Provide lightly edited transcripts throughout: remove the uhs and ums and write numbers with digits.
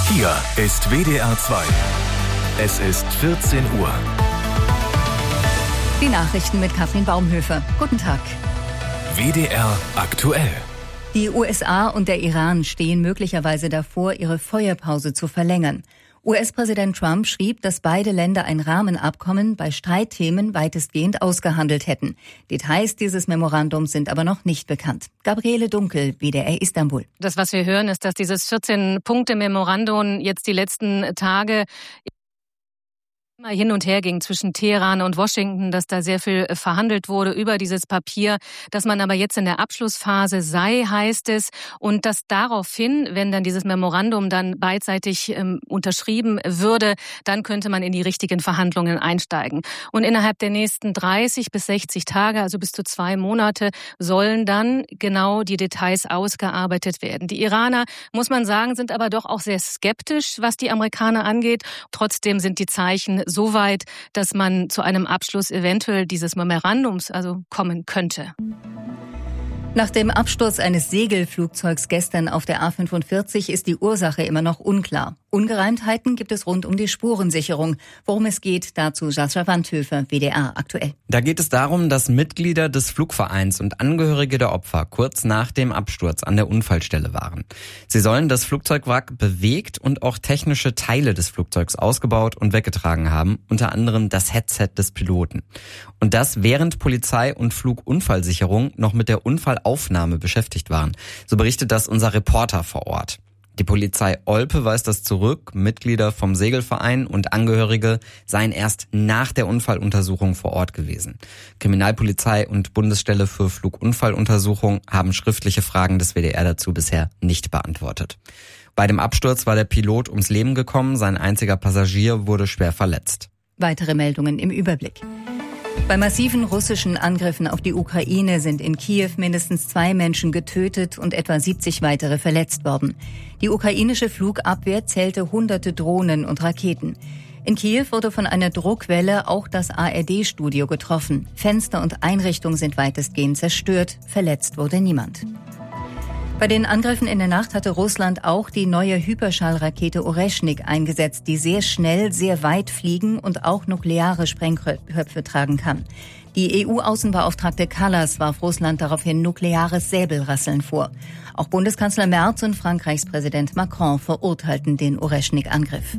Hier ist WDR 2. Es ist 14 Uhr. Die Nachrichten mit Katrin Baumhöfer. Guten Tag. WDR aktuell. Die USA und der Iran stehen möglicherweise davor, ihre Feuerpause zu verlängern. US-Präsident Trump schrieb, dass beide Länder ein Rahmenabkommen bei Streitthemen weitestgehend ausgehandelt hätten. Details dieses Memorandums sind aber noch nicht bekannt. Gabriele Dunkel, WDR Istanbul. Das, was wir hören, ist, dass dieses 14-Punkte-Memorandum jetzt die letzten Tage immer hin und her ging zwischen Teheran und Washington, dass da sehr viel verhandelt wurde über dieses Papier, dass man aber jetzt in der Abschlussphase sei, heißt es, und dass daraufhin, wenn dann dieses Memorandum dann beidseitig unterschrieben würde, dann könnte man in die richtigen Verhandlungen einsteigen. Und innerhalb der nächsten 30 bis 60 Tage, also bis zu 2 Monate, sollen dann genau die Details ausgearbeitet werden. Die Iraner, muss man sagen, sind aber doch auch sehr skeptisch, was die Amerikaner angeht. Trotzdem sind die Zeichen so weit, dass man zu einem Abschluss eventuell dieses Memorandums kommen könnte. Nach dem Absturz eines Segelflugzeugs gestern auf der A45 ist die Ursache immer noch unklar. Ungereimtheiten gibt es rund um die Spurensicherung. Worum es geht, dazu Sascha Wandhöfer, WDR aktuell. Da geht es darum, dass Mitglieder des Flugvereins und Angehörige der Opfer kurz nach dem Absturz an der Unfallstelle waren. Sie sollen das Flugzeugwrack bewegt und auch technische Teile des Flugzeugs ausgebaut und weggetragen haben, unter anderem das Headset des Piloten. Und das während Polizei und Flugunfallsicherung noch mit der Unfallaufnahme beschäftigt waren. So berichtet das unser Reporter vor Ort. Die Polizei Olpe weist das zurück. Mitglieder vom Segelverein und Angehörige seien erst nach der Unfalluntersuchung vor Ort gewesen. Kriminalpolizei und Bundesstelle für Flugunfalluntersuchung haben schriftliche Fragen des WDR dazu bisher nicht beantwortet. Bei dem Absturz war der Pilot ums Leben gekommen. Sein einziger Passagier wurde schwer verletzt. Weitere Meldungen im Überblick. Bei massiven russischen Angriffen auf die Ukraine sind in Kiew mindestens 2 Menschen getötet und etwa 70 weitere verletzt worden. Die ukrainische Flugabwehr zählte hunderte Drohnen und Raketen. In Kiew wurde von einer Druckwelle auch das ARD-Studio getroffen. Fenster und Einrichtungen sind weitestgehend zerstört. Verletzt wurde niemand. Bei den Angriffen in der Nacht hatte Russland auch die neue Hyperschallrakete Oreschnik eingesetzt, die sehr schnell, sehr weit fliegen und auch nukleare Sprengköpfe tragen kann. Die EU-Außenbeauftragte Kallas warf Russland daraufhin nukleares Säbelrasseln vor. Auch Bundeskanzler Merz und Frankreichs Präsident Macron verurteilten den Oreschnik-Angriff.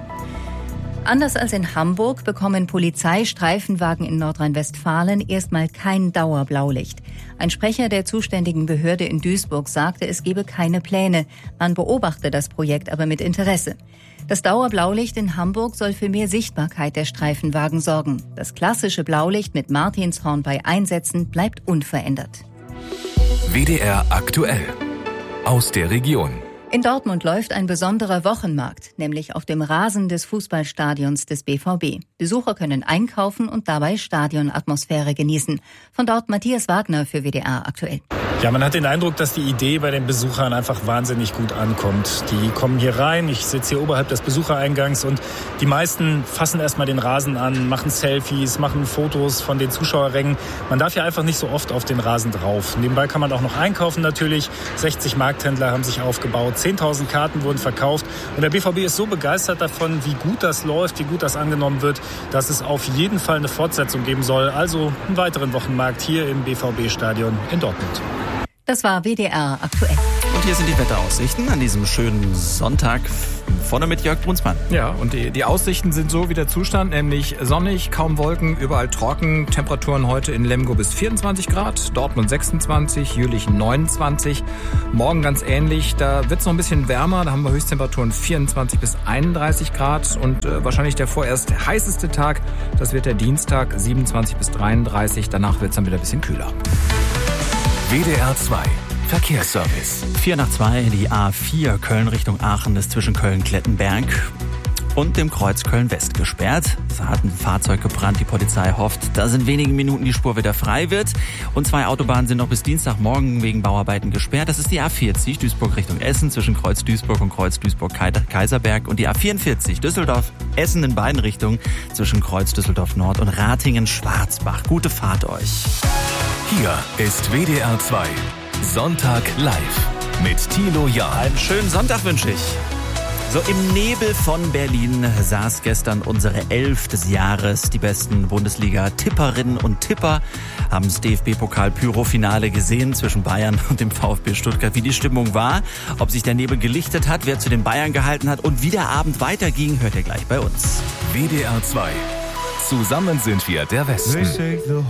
Anders als in Hamburg bekommen Polizeistreifenwagen in Nordrhein-Westfalen erstmal kein Dauerblaulicht. Ein Sprecher der zuständigen Behörde in Duisburg sagte, es gebe keine Pläne. Man beobachte das Projekt aber mit Interesse. Das Dauerblaulicht in Hamburg soll für mehr Sichtbarkeit der Streifenwagen sorgen. Das klassische Blaulicht mit Martinshorn bei Einsätzen bleibt unverändert. WDR aktuell. Aus der Region. In Dortmund läuft ein besonderer Wochenmarkt, nämlich auf dem Rasen des Fußballstadions des BVB. Besucher können einkaufen und dabei Stadionatmosphäre genießen. Von dort Matthias Wagner für WDR aktuell. Ja, man hat den Eindruck, dass die Idee bei den Besuchern einfach wahnsinnig gut ankommt. Die kommen hier rein, ich sitze hier oberhalb des Besuchereingangs und die meisten fassen erstmal den Rasen an, machen Selfies, machen Fotos von den Zuschauerrängen. Man darf ja einfach nicht so oft auf den Rasen drauf. Nebenbei kann man auch noch einkaufen natürlich. 60 Markthändler haben sich aufgebaut, 10.000 Karten wurden verkauft und der BVB ist so begeistert davon, wie gut das läuft, wie gut das angenommen wird, dass es auf jeden Fall eine Fortsetzung geben soll. Also einen weiteren Wochenmarkt hier im BVB-Stadion in Dortmund. Das war WDR aktuell. Und hier sind die Wetteraussichten an diesem schönen Sonntag. Vorne mit Jörg Brunsmann. Ja, und die Aussichten sind so wie der Zustand, nämlich sonnig, kaum Wolken, überall trocken. Temperaturen heute in Lemgo bis 24 Grad, Dortmund 26, Jülich 29. Morgen ganz ähnlich, da wird es noch ein bisschen wärmer, da haben wir Höchsttemperaturen 24 bis 31 Grad. Und wahrscheinlich der vorerst heißeste Tag, das wird der Dienstag, 27 bis 33. Danach wird es dann wieder ein bisschen kühler. WDR 2 Verkehrsservice. 4:02, die A4 Köln Richtung Aachen ist zwischen Köln-Klettenberg und dem Kreuz Köln-West gesperrt. Da hat ein Fahrzeug gebrannt. Die Polizei hofft, dass in wenigen Minuten die Spur wieder frei wird. Und 2 Autobahnen sind noch bis Dienstagmorgen wegen Bauarbeiten gesperrt. Das ist die A40 Duisburg Richtung Essen zwischen Kreuz Duisburg und Kreuz Duisburg-Kaiserberg und die A44 Düsseldorf-Essen in beiden Richtungen zwischen Kreuz Düsseldorf-Nord und Ratingen-Schwarzbach. Gute Fahrt euch. Hier ist WDR 2 Sonntag live mit Thilo Jahn. Einen schönen Sonntag wünsche ich. So, im Nebel von Berlin saß gestern unsere 11 des Jahres. Die besten Bundesliga-Tipperinnen und Tipper haben das DFB-Pokal-Pyro-Finale gesehen zwischen Bayern und dem VfB Stuttgart. Wie die Stimmung war, ob sich der Nebel gelichtet hat, wer zu den Bayern gehalten hat und wie der Abend weiterging, hört ihr gleich bei uns. WDR 2. Zusammen sind wir der Westen.